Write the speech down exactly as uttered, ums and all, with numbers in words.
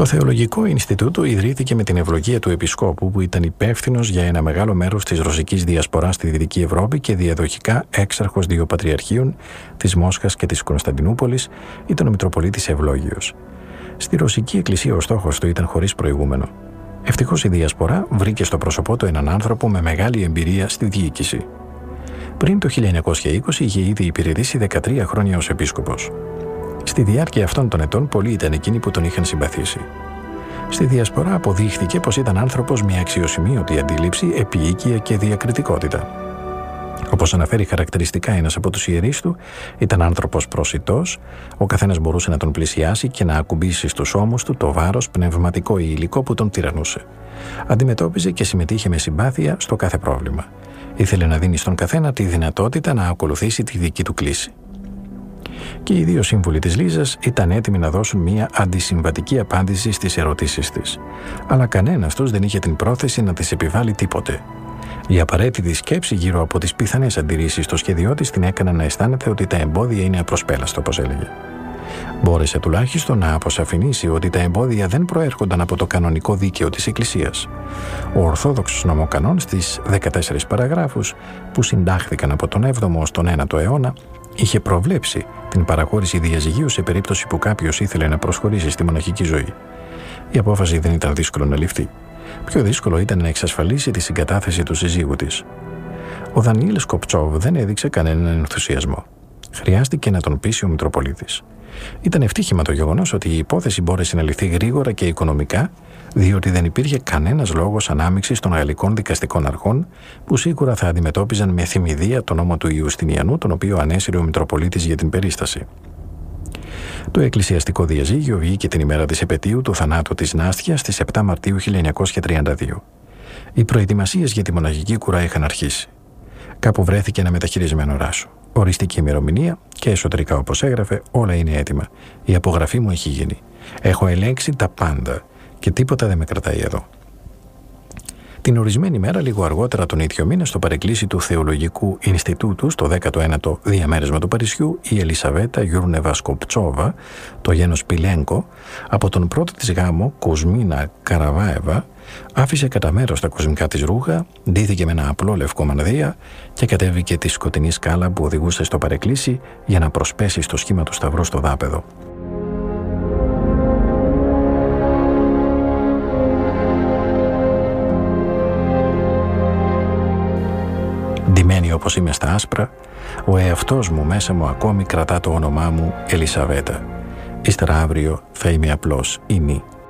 Το Θεολογικό Ινστιτούτο ιδρύθηκε με την ευλογία του Επισκόπου, που ήταν υπεύθυνος για ένα μεγάλο μέρος της ρωσικής διασποράς στη Δυτική Ευρώπη και διαδοχικά έξαρχος δύο πατριαρχείων, της Μόσχας και της Κωνσταντινούπολης, ήταν ο Μητροπολίτης Ευλόγιος. Στη Ρωσική Εκκλησία ο στόχος του ήταν χωρίς προηγούμενο. Ευτυχώς η διασπορά βρήκε στο πρόσωπό του έναν άνθρωπο με μεγάλη εμπειρία στη διοίκηση. Πριν το χίλια εννιακόσια είκοσι είχε ήδη υπηρετήσει δεκατρία χρόνια ως επίσκοπος. Στη διάρκεια αυτών των ετών, πολλοί ήταν εκείνοι που τον είχαν συμπαθήσει. Στη διασπορά αποδείχθηκε πως ήταν άνθρωπος με αξιοσημείωτη αντίληψη, επίοικια και διακριτικότητα. Όπως αναφέρει χαρακτηριστικά ένας από τους ιερείς του, ήταν άνθρωπος προσιτός, ο καθένας μπορούσε να τον πλησιάσει και να ακουμπήσει στους ώμους του το βάρος πνευματικό ή υλικό που τον τυραννούσε. Αντιμετώπιζε και συμμετείχε με συμπάθεια στο κάθε πρόβλημα. Ήθελε να δίνει στον καθένα τη δυνατότητα να ακολουθήσει τη δική του κλίση. Και οι δύο σύμβουλοι της Λίζας ήταν έτοιμοι να δώσουν μια αντισυμβατική απάντηση στις ερωτήσεις της. Αλλά κανένας τους δεν είχε την πρόθεση να της επιβάλλει τίποτε. Η απαραίτητη σκέψη γύρω από τις πιθανές αντιρρήσεις στο σχέδιό της την έκανα να αισθάνεται ότι τα εμπόδια είναι απροσπέλαστα, όπως έλεγε. Μπόρεσε τουλάχιστον να αποσαφηνίσει ότι τα εμπόδια δεν προέρχονταν από το κανονικό δίκαιο της Εκκλησίας. Ο Ορθόδοξος νομοκανόν στις δεκατέσσερις παραγράφους που συντάχθηκαν από τον έβδομο ως τον ένατο αιώνα είχε προβλέψει την παραχώρηση διαζυγίου σε περίπτωση που κάποιος ήθελε να προσχωρήσει στη μοναχική ζωή. Η απόφαση δεν ήταν δύσκολο να ληφθεί. Πιο δύσκολο ήταν να εξασφαλίσει τη συγκατάθεση του συζύγου της. Ο Δανιήλ Σκοπτσόβ δεν έδειξε κανέναν ενθουσιασμό. Χρειάστηκε να τον πείσει ο Μητροπολίτης. Ήταν ευτύχημα το γεγονός ότι η υπόθεση μπόρεσε να λυθεί γρήγορα και οικονομικά, διότι δεν υπήρχε κανένας λόγος ανάμειξης των γαλλικών δικαστικών αρχών, που σίγουρα θα αντιμετώπιζαν με θυμηδία τον νόμο του Ιουστινιανού, τον οποίο ανέσυρε ο Μητροπολίτης για την περίσταση. Το εκκλησιαστικό διαζύγιο βγήκε την ημέρα της επετείου του θανάτου της Νάστια στις επτά Μαρτίου χίλια εννιακόσια τριάντα δύο. Οι προετοιμασίες για τη μοναχική κουρά είχαν αρχίσει. Κάπου βρέθηκε ένα μεταχειρισμένο ράσο. Οριστική ημερομηνία και εσωτερικά, όπως έγραφε, όλα είναι έτοιμα. Η απογραφή μου έχει γίνει. Έχω ελέγξει τα πάντα και τίποτα δεν με κρατάει εδώ. Την ορισμένη μέρα, λίγο αργότερα τον ίδιο μήνα, στο παρεκκλήσι του Θεολογικού Ινστιτούτου, στο δέκατο ένατο διαμέρισμα του Παρισιού, η Ελισαβέτα Γιούρνεβα Σκοπτσόβα, το γένος Πιλένκο, από τον πρώτο της γάμο, Κουσμίνα Καραβάεβα, άφησε κατά μέρος τα κοσμικά της ρούχα, ντύθηκε με ένα απλό λευκό μανδύα και κατέβηκε τη σκοτεινή σκάλα που οδηγούσε στο παρεκκλήσι για να προσπέσει στο σχήμα του σταυρού στο δάπεδο. Ντυμένη όπως είμαι στα άσπρα, ο εαυτός μου μέσα μου ακόμη κρατά το όνομά μου Ελισαβέτα. Ύστερα αύριο θα είμαι απλώς Ινή.